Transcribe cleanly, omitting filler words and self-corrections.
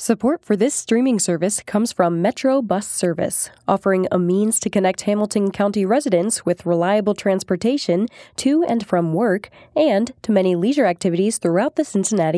Support for this streaming service comes from Metro Bus Service, offering a means to connect Hamilton County residents with reliable transportation to and from work and to many leisure activities throughout the Cincinnati